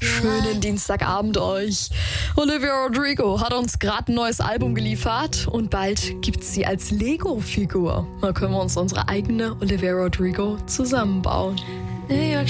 Schönen Dienstagabend euch. Olivia Rodrigo hat uns gerade ein neues Album geliefert und bald gibt's sie als Lego-Figur. Da können wir uns unsere eigene Olivia Rodrigo zusammenbauen. New York